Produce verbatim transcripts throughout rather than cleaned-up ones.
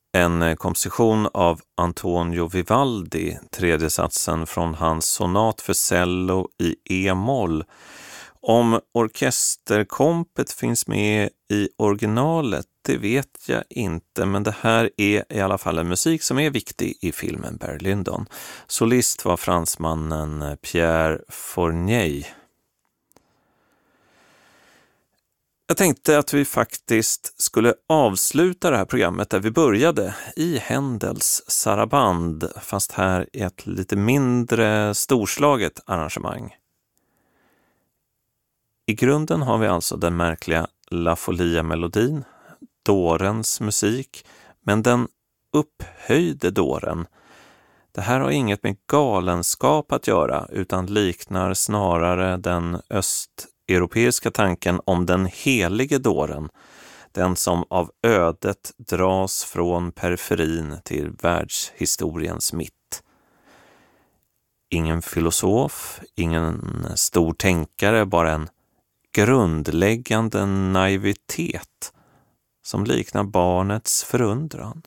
En komposition av Antonio Vivaldi, tredje satsen från hans sonat för cello i e-moll. Om orkesterkompet finns med i originalet, det vet jag inte, men det här är i alla fall en musik som är viktig i filmen Barry Lyndon. Solist var fransmannen Pierre Fournier. Jag tänkte att vi faktiskt skulle avsluta det här programmet där vi började, i Händels Sarabande, fast här i ett lite mindre storslaget arrangemang. I grunden har vi alltså den märkliga La Folia-melodin, dårens musik, men den upphöjde dåren. Det här har inget med galenskap att göra, utan liknar snarare den östeuropeiska tanken om den helige dåren, den som av ödet dras från periferin till världshistoriens mitt. Ingen filosof, ingen stor tänkare, bara en grundläggande naivitet som liknar barnets förundran.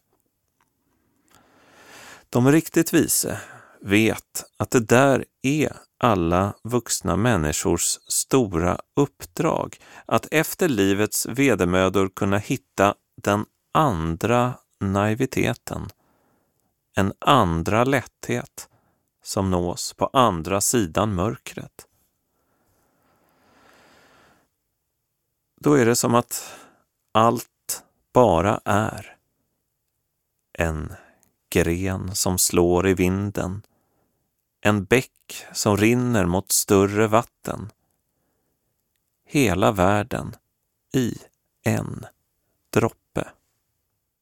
De riktigt vise vet att det där är alla vuxna människors stora uppdrag, att efter livets vedermödor kunna hitta den andra naiviteten, en andra lätthet som nås på andra sidan mörkret. Då är det som att allt bara är en gren som slår i vinden, en bäck som rinner mot större vatten. Hela världen i en droppe.